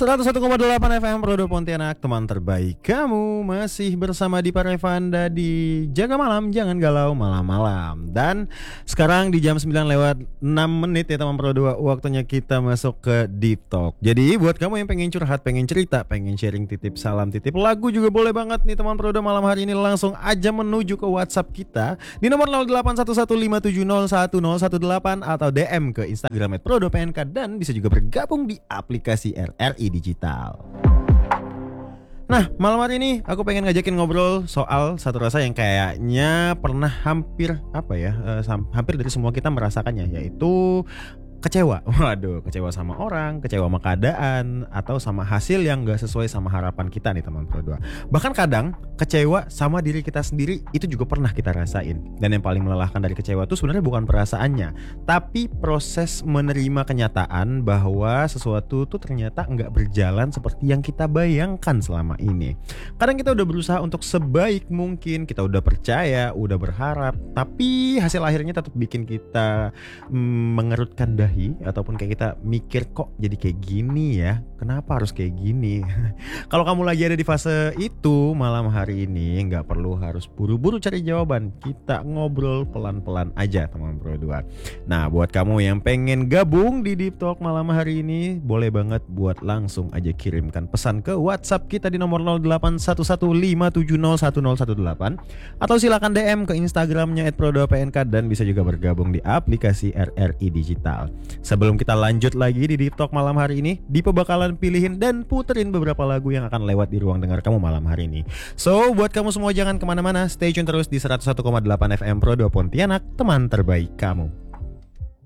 101,8 FM Prodo Pontianak, teman terbaik kamu. Masih bersama Dipa Revanda di Jaga Malam, Jangan Galau Malam-Malam. Dan sekarang di jam 9 lewat 6 menit ya teman Prodo, waktunya kita masuk ke Deep Talk. Jadi buat kamu yang pengen curhat, pengen cerita, pengen sharing, titip salam, titip lagu juga boleh banget nih teman Prodo. Malam hari ini langsung aja menuju ke WhatsApp kita di nomor 081157010118 atau DM ke Instagram @prodopnk, dan bisa juga bergabung di aplikasi RRI Digital. Nah, malam hari ini aku pengen ngajakin ngobrol soal satu rasa yang kayaknya pernah hampir hampir dari semua kita merasakannya, yaitu kecewa. Waduh, kecewa sama orang, kecewa sama keadaan, atau sama hasil yang gak sesuai sama harapan kita nih teman berdua. Bahkan kadang kecewa sama diri kita sendiri itu juga pernah kita rasain. Dan yang paling melelahkan dari kecewa itu sebenarnya bukan perasaannya, tapi proses menerima kenyataan bahwa sesuatu tuh ternyata gak berjalan seperti yang kita bayangkan selama ini. Kadang kita udah berusaha untuk sebaik mungkin, kita udah percaya, udah berharap, tapi hasil akhirnya tetap bikin kita mengerutkan dahi, ataupun kayak kita mikir kok jadi kayak gini ya, kenapa harus kayak gini. Kalau kamu lagi ada di fase itu, malam hari ini nggak perlu harus buru-buru cari jawaban, kita ngobrol pelan-pelan aja teman berdua. Nah, buat kamu yang pengen gabung di Deep Talk malam hari ini, boleh banget buat langsung aja kirimkan pesan ke WhatsApp kita di nomor 081157010118 atau silakan DM ke Instagramnya @prodopnk, dan bisa juga bergabung di aplikasi RRI Digital. Sebelum kita lanjut lagi di Deep Talk malam hari ini, Dipa bakalan pilihin dan puterin beberapa lagu yang akan lewat di ruang dengar kamu malam hari ini. So, buat kamu semua jangan kemana-mana, stay tune terus di 101,8 FM Prodo Pontianak, teman terbaik kamu.